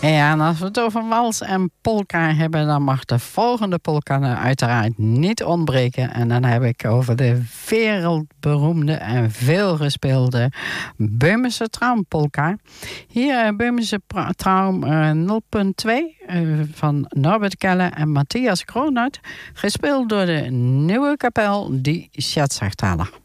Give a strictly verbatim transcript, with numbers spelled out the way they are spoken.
Ja, en als we het over wals en polka hebben, dan mag de volgende polka er uiteraard niet ontbreken. En dan heb ik over de wereldberoemde en veelgespeelde Böhmische Traumpolka. Hier uh, Böhmische Traum uh, nul punt twee uh, van Norbert Kelle en Matthias Kroonert, gespeeld door de Nieuwe Kapel die Schatzachtaler.